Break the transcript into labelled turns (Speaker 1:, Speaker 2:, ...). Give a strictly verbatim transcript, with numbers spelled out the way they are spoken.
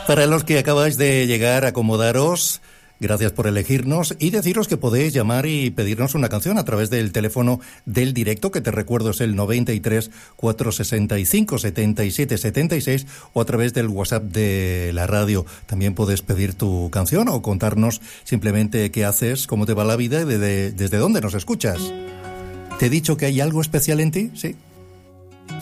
Speaker 1: Para los que acabáis de llegar, acomodaros, gracias por elegirnos y deciros que podéis llamar y pedirnos una canción a través del teléfono del directo, que te recuerdo es el noventa y tres, cuatrocientos sesenta y cinco, setenta y siete setenta y seis, o a través del WhatsApp de la radio. También puedes pedir tu canción o contarnos simplemente qué haces, cómo te va la vida y de, de, desde dónde nos escuchas. ¿Te he dicho que hay algo especial en ti? Sí.